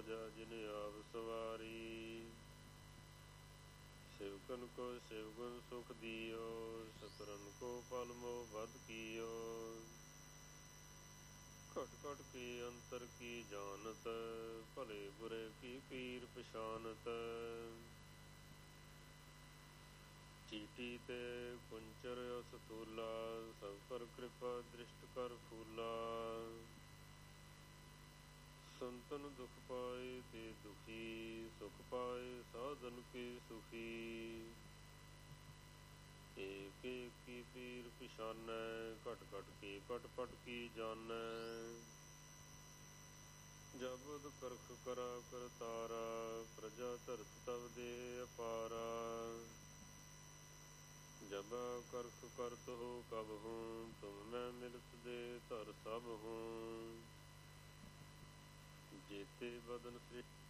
ਰਾਜਾ ਜਿਨ ਆਪ ਸਵਾਰੀ। सेवकन को सेवगुन सुख दियो, सतरन को पल मोह बद कियो। घट घट की अंतर की जानत, भले बुरे की पीर पछानत। चीटी ते कुंचर असतूला, सब पर कृपा दृष्ट कर फूला। संतन दुख पाए ते दुखी, सुख पाए साधन के सुखी। एक एक की पीर पिछानै, घट घट की पट पट की जानै। जबद करख करा करतारा, प्रजा धरत तब दे अपारा। जब करख करत हो कब हूँ, तुम मैं मिलत दे धर सब हूँ। जेते बदन सृष्टि